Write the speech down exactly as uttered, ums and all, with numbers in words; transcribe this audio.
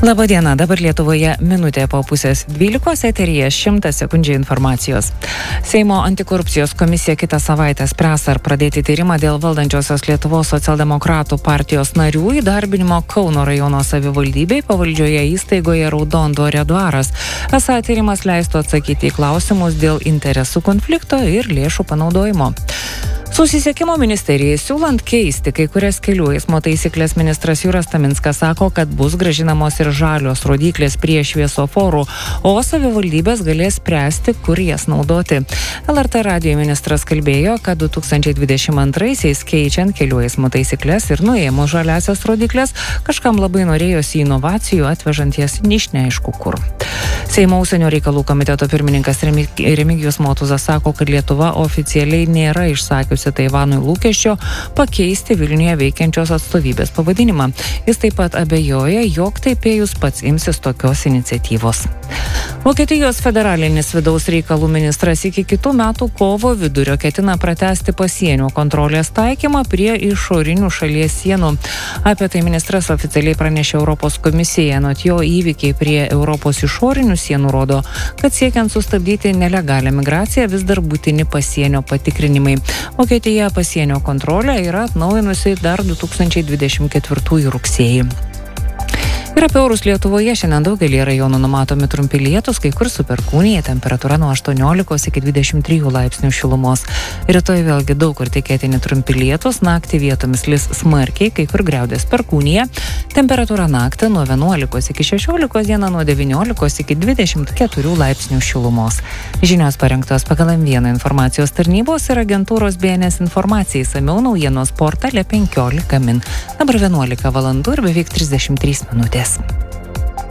Labadiena, dabar Lietuvoje minutė po pusės dvylikos, eteryje šimtas sekundžių informacijos. Seimo antikorupcijos komisija kitą savaitę spręs ar pradėti tyrimą dėl valdančiosios Lietuvos socialdemokratų partijos narių įdarbinimo Kauno rajono savivaldybei pavaldžioje įstaigoje Raudondvario dvaras. Esą tyrimas leistų atsakyti į klausimus dėl interesų konflikto ir lėšų panaudojimo. Susisiekimo ministerijai siūlant keisti kai kurias kelių eismo taisyklės, ministras Juras Taminskas sako, kad bus gražinamos ir žalios rodyklės prie šviesoforų, o savivaldybės galės spręsti, kur jas naudoti. L R T radijo ministras kalbėjo, kad du tūkstančiai dvidešimt antraisiais keičiant kelių eismo taisyklės ir nuėmus žaliasias rodyklės, kažkam labai norėjosi inovacijų, atvežant jas iš neaišku kur. Seimo užsienio reikalų komiteto pirmininkas Remigijus Motuzas sako, kad Lietuva oficialiai nėra išsakiusi Taivanui lūkesčio pakeisti Vilniuje veikiančios atstovybės pavadinimą. Jis taip pat abejoja, jog Taipėjus pats imsis tokios iniciatyvos. Vokietijos federalinis vidaus reikalų ministras iki kitų metų kovo vidurio ketina pratęsti pasienio kontrolės taikymą prie išorinių šalies sienų. Apie tai ministras oficialiai pranešė Europos komisijai, anot jo įvykiai prie Europos išorinių sienų rodo, kad siekiant sustabdyti nelegalią migraciją vis dar būtini pasienio patikrinimai. Vokietija pasienio kontrolę yra atnaujinusi dar du tūkstančiai dvidešimt ketvirtųjų rugsėjį. Ir apie orus Lietuvoje šiandien daugelį rajonų numatomi trumpi lietūs, kai kur su perkūnija, temperatūra nuo aštuoniolikos iki dvidešimt trijų laipsnių šilumos. Rytoj vėlgi daug kur tikėtini trumpi lietūs, naktį vietomis lis smarkiai, kai kur griaudės perkūnija, temperatūra naktį nuo vienuolikos iki šešiolikos, dieną nuo devyniolikos iki dvidešimt keturių laipsnių šilumos. Žinios parengtos pagal M vieną informacijos tarnybos ir agentūros B N S informacijai, išsamiau naujienos portale penkiolika min. Dabar vienuolika valandų ir beveik trisdešimt trys minutės.